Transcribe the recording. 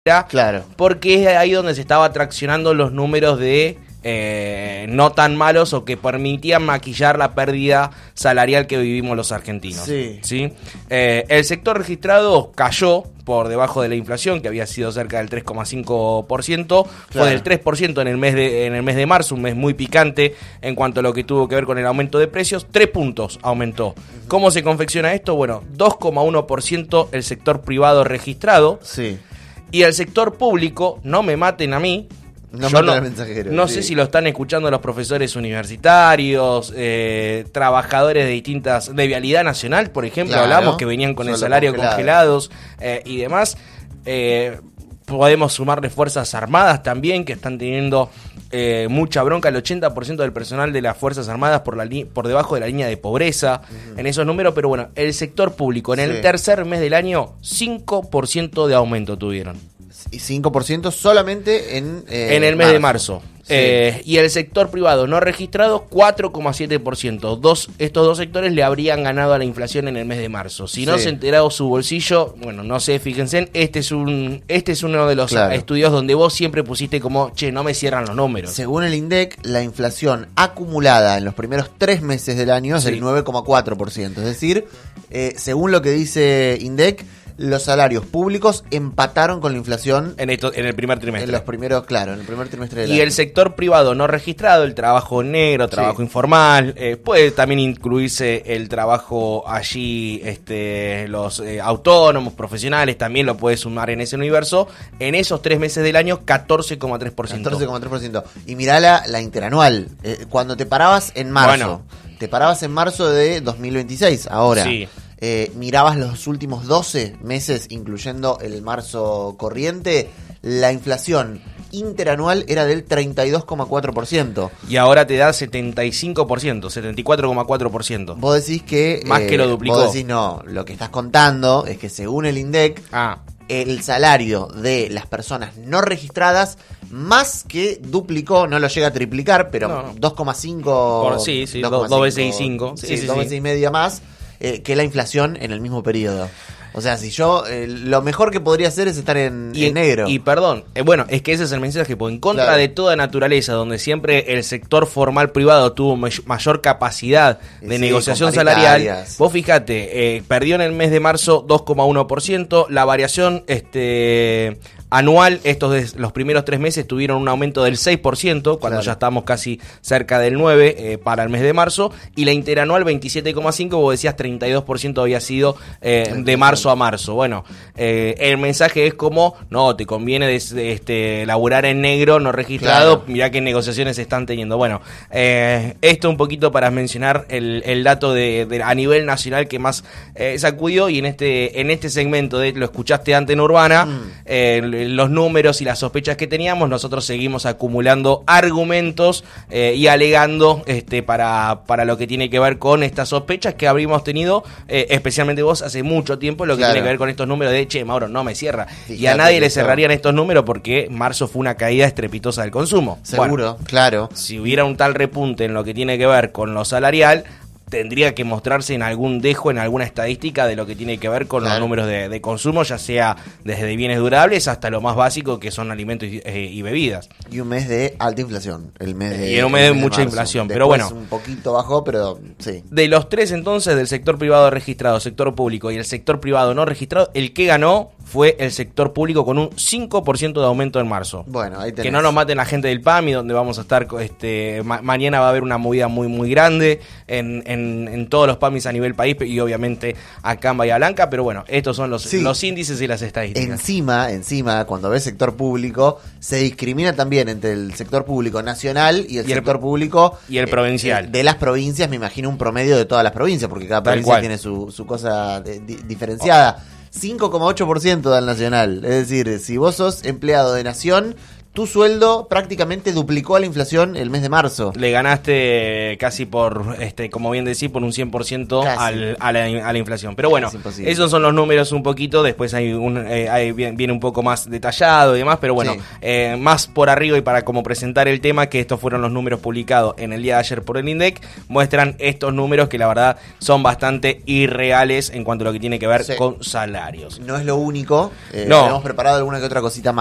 Claro. Porque es ahí donde se estaba traccionando los números de no tan malos o que permitían maquillar la pérdida salarial que vivimos los argentinos. Sí. El sector registrado cayó por debajo de la inflación, que había sido cerca del 3,5%, claro. Fue del 3% en el mes de marzo, un mes muy picante en cuanto a lo que tuvo que ver con el aumento de precios. 3 puntos aumentó. ¿Cómo se confecciona esto? Bueno, 2,1% el sector privado registrado. Sí. Y el sector público, no me maten a mí. No sé si lo están escuchando los profesores universitarios, trabajadores de Vialidad Nacional, por ejemplo, claro, hablamos que venían con el salario congelados y demás. Podemos sumarle Fuerzas Armadas también, que están teniendo mucha bronca. El 80% del personal de las Fuerzas Armadas por debajo de la línea de pobreza, en esos números. Pero bueno, el sector público, en el tercer mes del año, 5% de aumento tuvieron. Y 5% solamente en el mes de marzo. Sí. Y el sector privado no registrado, 4,7%. Estos dos sectores le habrían ganado a la inflación en el mes de marzo. Si no se ha enterado su bolsillo, bueno, no sé, fíjense, este es uno de los estudios donde vos siempre pusiste como, no me cierran los números. Según el INDEC, la inflación acumulada en los primeros 3 meses del año es del 9,4%. Es decir, según lo que dice INDEC, los salarios públicos empataron con la inflación en el primer trimestre. En el primer trimestre del año. Y el sector privado no registrado, el trabajo negro, trabajo informal, puede también incluirse el trabajo allí, los autónomos, profesionales, también lo puede sumar en ese universo. En esos 3 meses del año, 14,3%. 14,3%. Y mirá la interanual. Cuando te parabas en marzo, de 2026, ahora. Sí. Mirabas los últimos 12 meses, incluyendo el marzo corriente, la inflación interanual era del 32,4%. Y ahora te da 75%, 74,4%. Vos decís que... Más que lo duplicó. Vos decís no, lo que estás contando es que según el INDEC, el salario de las personas no registradas más que duplicó, no lo llega a triplicar, pero 2,5... Sí, 2 veces y 5. Sí, 2 veces y media más que la inflación en el mismo periodo. O sea, si yo, lo mejor que podría hacer es estar en negro. Y perdón, bueno, es que ese es el mensaje, porque en contra de toda naturaleza, donde siempre el sector formal privado tuvo mayor capacidad de negociación salarial, vos fíjate, perdió en el mes de marzo 2,1%, la variación anual, los primeros 3 meses tuvieron un aumento del 6%, cuando ya estamos casi cerca del 9% para el mes de marzo, y la interanual 27,5%, vos decías 32% había sido de marzo a marzo. Bueno, el mensaje es como, no, te conviene laburar en negro, no registrado, mirá qué negociaciones se están teniendo. Bueno, esto un poquito para mencionar el dato de a nivel nacional que más sacudió, y en este segmento lo escuchaste antes en Urbana, los números y las sospechas que teníamos, nosotros seguimos acumulando argumentos y alegando para lo que tiene que ver con estas sospechas que habríamos tenido, especialmente vos, hace mucho tiempo, lo que tiene que ver con estos números de, Mauro, no me cierra. Fíjate, y a nadie le cerrarían estos números porque marzo fue una caída estrepitosa del consumo. Seguro, claro. Si hubiera un tal repunte en lo que tiene que ver con lo salarial, tendría que mostrarse en algún dejo, en alguna estadística de lo que tiene que ver con los números de consumo, ya sea desde bienes durables hasta lo más básico que son alimentos y bebidas. Y un mes de alta inflación. Y un mes de mucha inflación. Después, pero bueno, un poquito bajó, pero sí. De los 3 entonces, del sector privado registrado, sector público y el sector privado no registrado, el que ganó fue el sector público con un 5% de aumento en marzo. Bueno, ahí tenés. Que no nos maten la gente del PAMI, donde vamos a estar, mañana va a haber una movida muy muy grande en todos los PAMIs a nivel país y obviamente acá en Bahía Blanca, pero bueno, estos son los índices y las estadísticas. Encima, cuando ves sector público, se discrimina también entre el sector público nacional y el sector público... Y el provincial. De las provincias, me imagino un promedio de todas las provincias, porque cada provincia tiene su cosa diferenciada. 5,8% del nacional. Es decir, si vos sos empleado de Nación, tu sueldo prácticamente duplicó a la inflación el mes de marzo. Le ganaste casi por, como bien decís, por un 100% a la inflación. Pero bueno, esos son los números un poquito, después viene un poco más detallado y demás, pero bueno, más por arriba y para como presentar el tema, que estos fueron los números publicados en el día de ayer por el INDEC, muestran estos números que la verdad son bastante irreales en cuanto a lo que tiene que ver con salarios. No es lo único, hemos preparado alguna que otra cosita más.